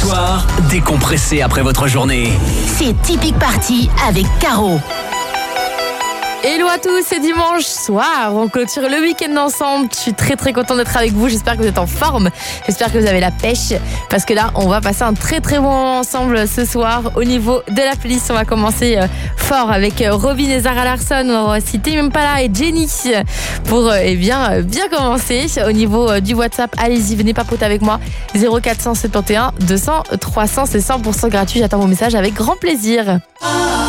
soir, décompressez après votre journée. C'est Typique Party avec Caro. Hello à tous, c'est dimanche soir, on clôture le week-end ensemble. Je suis très très contente d'être avec vous, j'espère que vous êtes en forme, j'espère que vous avez la pêche, parce que là on va passer un très très bon moment ensemble ce soir. Au niveau de la playlist, on va commencer fort avec Robin et Zara Larsson, on va citer Impala et Jenny pour bien commencer. Au niveau du WhatsApp, allez-y, venez papoter avec moi, 0471 200 300, c'est 100% gratuit, j'attends vos messages avec grand plaisir.